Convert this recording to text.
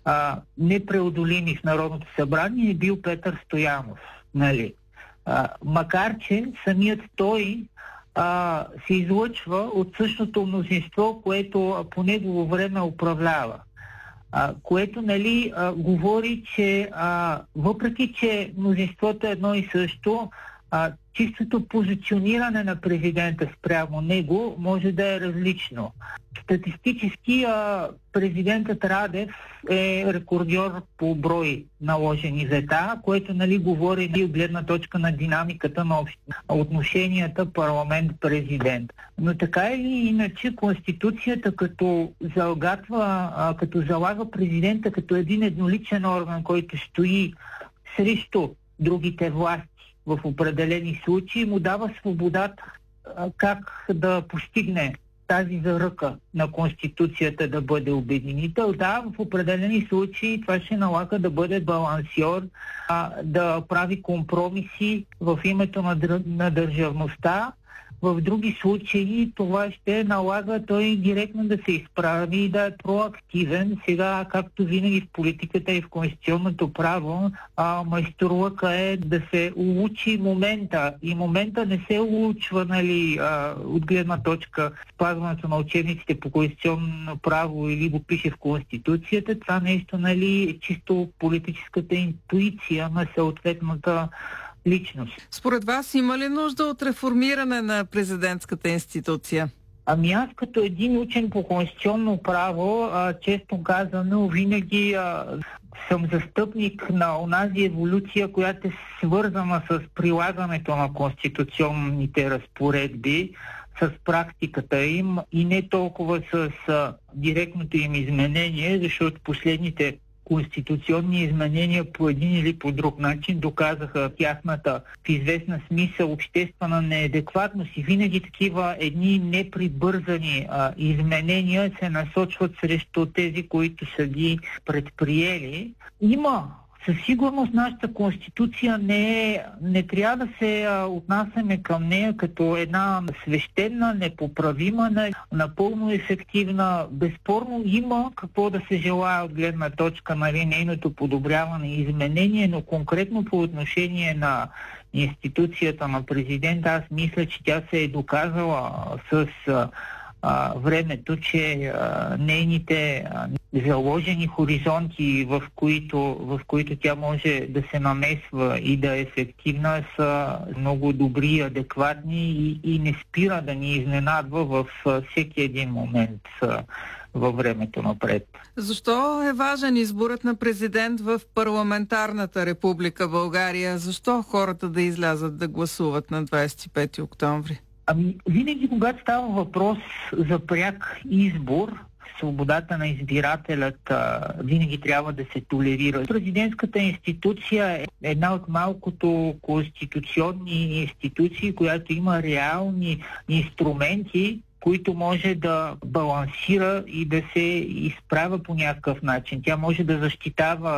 непреодолими в Народното събрание, е бил Петър Стоянов. Нали? Макар че самият той се излъчва от същото мнозинство, което по негово време управлява. Което говори, че въпреки че мнозинството е едно и също, чистото позициониране на президента спрямо него може да е различно. Статистически президентът Радев е рекордьор по брой наложени вета, което говори от гледна точка на динамиката на отношенията парламент-президент. Но така или иначе Конституцията като залага президента като един едноличен орган, който стои срещу другите власти в определени случаи, му дава свободата как да постигне тази заръка на Конституцията да бъде обединител. Да, в определени случаи това ще налага да бъде балансьор, да прави компромиси в името на държавността. В други случаи това ще налага той директно да се изправи и да е проактивен. Сега, както винаги в политиката и в конституционното право, майсторлъка е да се улучи момента. И момента не се улучва от гледна точка спазването на учебниците по конституционно право или го пише в Конституцията. Това нещо е чисто политическата интуиция на съответната личност. Според вас има ли нужда от реформиране на президентската институция? Аз като един учен по конституционно право, често казано, винаги съм застъпник на онази еволюция, която е свързана с прилагането на конституционните разпоредби, с практиката им и не толкова с директното им изменение, защото последните конституционни изменения по един или по друг начин доказаха тяхната в известна смисъл обществена неадекватност и винаги такива едни неприбързани изменения се насочват срещу тези, които са ги предприели. Със сигурност нашата конституция не трябва да се отнасяме към нея като една свещена, непоправима, напълно ефективна. Безспорно има какво да се желае от гледна точка на нейното подобряване и изменение, но конкретно по отношение на институцията на президента, аз мисля, че тя се е доказала с времето, че нейните заложени хоризонти, в които тя може да се намесва и да е ефективна, са много добри и адекватни и не спира да ни изненадва във всеки един момент във времето напред. Защо е важен изборът на президент в парламентарната република България? Защо хората да излязат да гласуват на 25 октомври? Винаги, когато става въпрос за пряк избор, свободата на избирателят винаги трябва да се толерира. Президентската институция е една от малкото конституционни институции, която има реални инструменти, които може да балансира и да се изправя по някакъв начин. Тя може да защитава